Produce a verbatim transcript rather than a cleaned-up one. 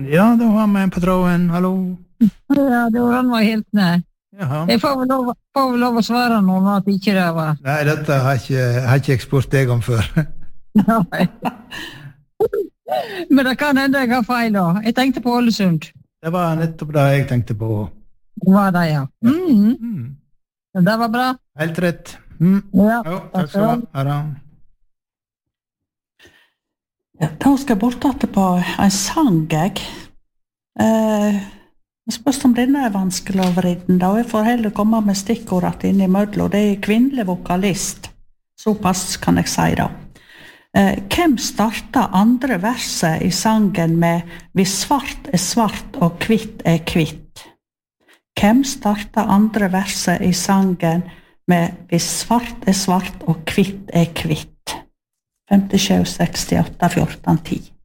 Ja, då har man på tråden. Hallå? Ja, då var man helt nær. Jaha. Jeg får vel lov, får vel lov å svare noen at ikke det var. Nei, dette har ikke, har ikke jeg spurt deg om før. Nei. Men det kan hende jeg har feil da. Jeg tenkte på Ålesund. Det var nettopp det jeg tenkte på. Det var det, ja. Mm. Mm. Det var bra. Helt rett. Mm. Ja, Jo, takk skal du ha. Ha det. Ja, da skal jeg bort til på en sang, jeg. Eh, jeg spørs om denne er vanskelig å vriden, da. Jeg får heller komme med stikkordet inn i mødler, og det er kvinnelig vokalist. Såpass kan jeg si da. Eh, hvem startet andre verset i sangen med «Hvis svart er svart og kvitt er kvitt»? Hvem startet andre verset i sangen med «Hvis svart er svart og kvitt er kvitt»? fem sju seks åtte fjorten ti